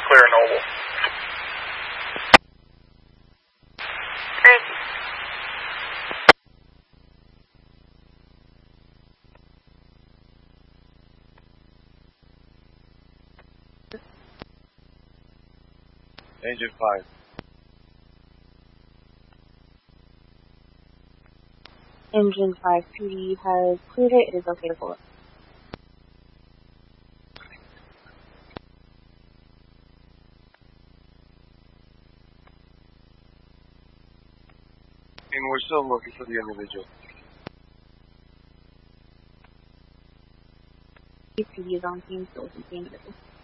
clear Noble. Great. Engine 5. Engine 5, PD has cleared it. It is okay to pull it. And we're still looking for the individual. PD is on scene, so we can see individual.